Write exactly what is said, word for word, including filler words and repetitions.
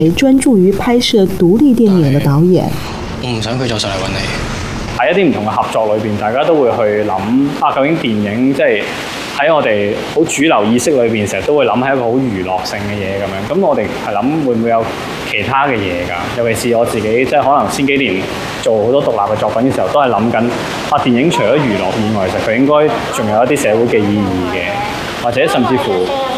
專注於拍攝獨立電影嘅導演。 我唔想佢再上嚟揾你。 喺一啲唔同嘅合作裏邊，大家都會去諗啊，究竟電影即係喺我哋好主流意識裏邊，成日都會諗係一個好娛樂性嘅嘢咁樣。咁我哋係諗會唔會有其他嘅嘢㗎？尤其是我自己，即係可能先幾年做好多獨立嘅作品嘅時候，都係諗緊啊，電影除咗娛樂以外，其實佢應該仲有一啲社會嘅意義嘅，或者甚至乎